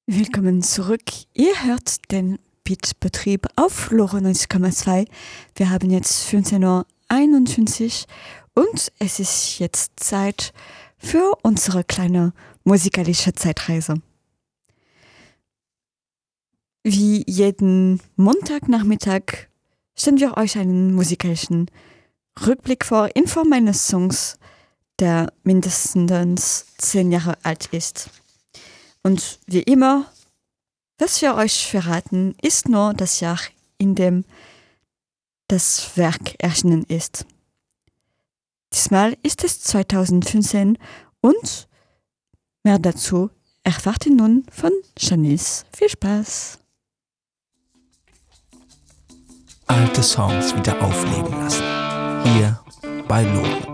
Willkommen zurück. Ihr hört den Beat-Betrieb auf Lora 90,2. Wir haben jetzt 15:21 Uhr und es ist jetzt Zeit für unsere kleine musikalische Zeitreise. Wie jeden Montagnachmittag stellen wir euch einen musikalischen Rückblick vor in Form eines Songs, der mindestens 10 Jahre alt ist. Und wie immer, was wir euch verraten, ist nur das Jahr, in dem das Werk erschienen ist. Diesmal ist es 2015 und mehr dazu erfahrt ihr nun von Janice. Viel Spaß! Alte Songs wieder aufleben lassen. Hier bei Lora.